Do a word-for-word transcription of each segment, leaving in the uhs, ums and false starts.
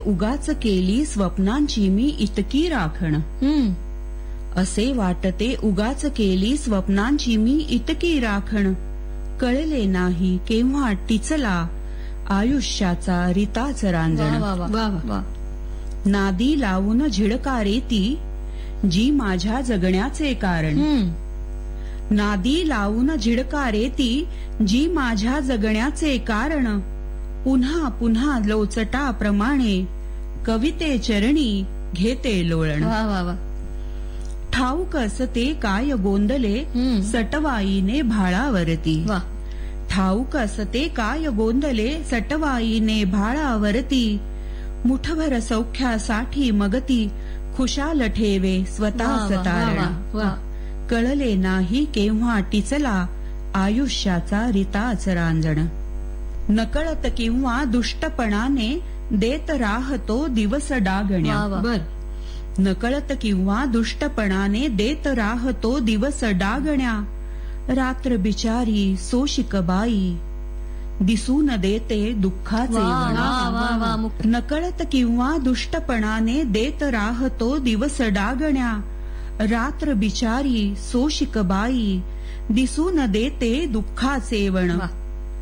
उगाच केली स्वप्नांची मी इतकी राखण. हम्म असे वाटते उगाच केली स्वप्नांची मी इतकी राखण. कळले नाही केव्हा टिचला आयुष्याचा रिताच रांजण. वा वा वा वा. नादी लावून झिडकारे ती जी माझ्या जगण्याचे कारण. हम्म नादी लावून झिडकारे ती जी माझ्या जगण्याचे कारण. पुन्हा पुन्हा लोचटाप्रमाणे कविते चरणी घेते लोळण. वा वा वा. ठाऊक असते काय गोंदले हम्म. सटवाईने भाळावरती. वा. ठाऊक असते काय गोंदले सटवाईने भाळावरती. मुठभर सौख्यासाठी मगती खुशाल ठेवे स्वतःच तारण. वा. कळले नाही केव्हा टिचला आयुष्याचा रिताच रांजण. नकळत किंवा दुष्टपणाने देत राहतो दिवस डागण्या. वा वा. बर. नकळत किंवा दुष्टपणाने देत राहतो दिवस डागण्या. रात्र बिचारी सोशिक बाई दिसून देते दुःखाचे वा वण. वा वा वा. मुक- नकळत किंवा दुष्टपणाने देत राहतो दिवस डागण्या. रात्र बिचारी सोशिक बाई दिसून देते दुःखाचे वण. वा.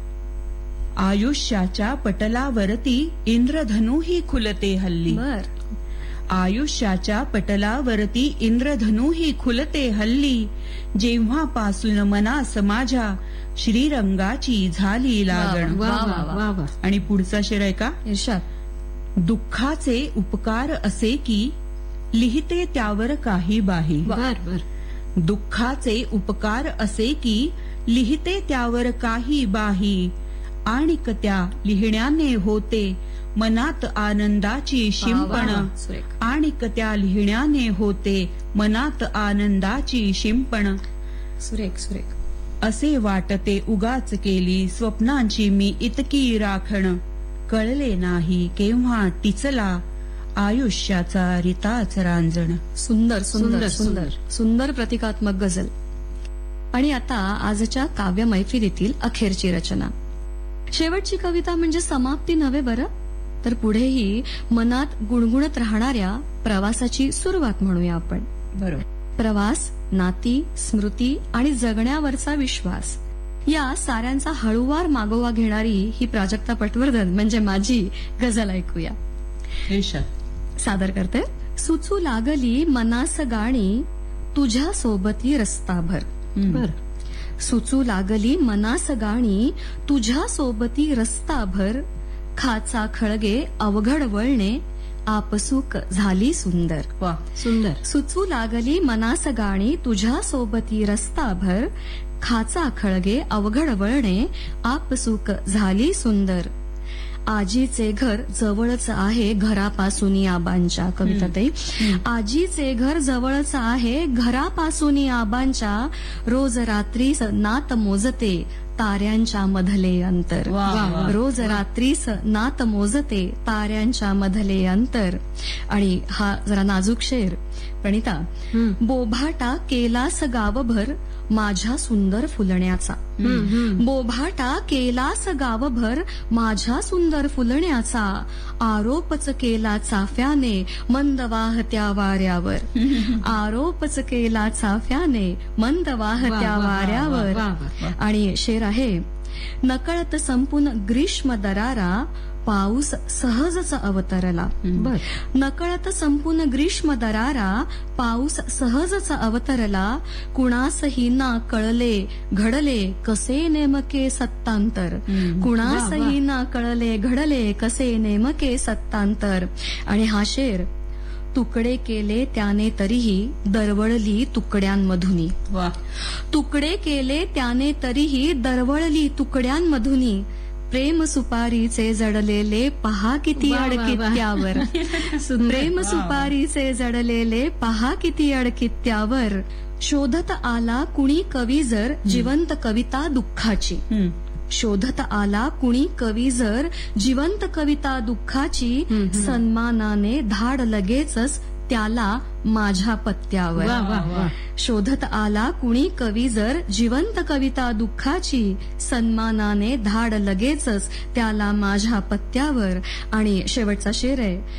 आयुष्याच्या पटलावरती इंद्रधनुही खुलते हल्ली. बर. आयुष्याच्या पटलावरती इंद्रधनुही खुलते हल्ली. जेव्हापासून मनास माझ्या श्रीरंगाची झाली लागण. वा, वा वा, वा वा वा. आणि पुढचा शेर आहे का? इर्षाद. दुःखाचे उपकार असे की लिहिते त्यावर काही बाही. बर बर. दुःखाचे उपकार असे की लिहिते त्यावर काही बाही. आणिक त्या लिहिण्याने होते मनात आनंदाची शिंपण. वा, वा. सुरेख. आणिक त्या लिहिण्याने होते मनात आनंदाची शिंपण. सुरेख सुरेख. असे वाटते उगाच केली स्वप्नांची मी इतकी राखण. कळले नाही केव्हा टिचला आयुष्याचा रिताच रांजण. सुंदर सुंदर सुंदर, सुंदर सुंदर प्रतिकात्मक गझल. आणि आता आजच्या काव्य मैफिलीतील अखेरची रचना. शेवटची कविता म्हणजे समाप्ती नव्हे बरं, तर पुढेही मनात गुणगुणत राहणाऱ्या प्रवासाची सुरुवात म्हणूया आपण. बरोबर. प्रवास, नाती, स्मृती आणि जगण्यावरचा विश्वास या साऱ्यांचा हळूवार मागोवा घेणारी ही प्राजक्ता पटवर्धन म्हणजे माझी गझल ऐकूया. सादर करते. सुचू लागली मनास गाणी तुझ्या सोबती रस्ताभर. हम्म. बर. सुचू लागली मनास गाणी तुझ्या सोबती रस्ताभर. खाचा खळगे अवघड वळणे आपसूक झाली सुंदर. वा. सुंदर. सुचू लागली मनास गाणी तुझ्या सोबती रस्ताभर. खाचा खळगे अवघड वळणे आपसूक झाली सुंदर. आजीचे घर जवळच आहे घरापासून आबांच्या. कविता ताई. आजीचे घर जवळच आहे घरापासून आबांच्या. रोज रात्रीस नात मोजते ताऱ्यांच्या मधले अंतर. वा, वा. रोज रात्रीस नात मोजते ताऱ्यांच्या मधले अंतर. आणि हा जरा नाजूक शेर. प्रणिता. हम्म. बोभाटा केलास गावभर माझ्या सुंदर फुलण्याचा. हम्म, हम्म. बोभाटा केलास गावभर माझ्या सुंदर फुलण्याचा. आरोपच केला चाफ्याने मंद वाहत्या वाऱ्यावर. आरोपच केला चाफ्याने मंद वाहत्या वा, वा, वा, वाऱ्यावर. वा, वा, वा. आणि शेर आहे. नकळत संपून ग्रीष्म दरारा पाऊस सहजच अवतरला. बर. नकळत संपून ग्रीष्म दरारा पाऊस सहजच अवतरला. कुणासही ना कळले घडले कसे नेमके सत्तांतर. हम्म. कुणासही ना कळले घडले कसे नेमके सत्तांतर. आणि हा शेर. तुकडे केले त्याने तरीही दरवळली तुकड्यांमधुनी. वा. तुकडे केले त्याने तरीही दरवळली तुकड्यांमधुनी. प्रेम सुपारीचे जडलेले पहा किती वा, वा, वा. अडकित्यावर. प्रेम सुपारीचे जडलेले पहा किती अडकित्यावर. शोधत आला कुणी कवी जर जिवंत कविता दुःखाची. हम्म. शोधत आला कुणी कवी जर जिवंत कविता दुःखाची. हम्म, हम्म. सन्मानाने धाड लगेचच त्याला माझ्या पत्त्यावर. वा वा वा. शोधत आला कुणी कवी जर जिवंत कविता दुःखाची, सन्मानाने धाड लगेचच त्याला माझ्या पत्त्यावर. आणि शेवटचा शेर आहे,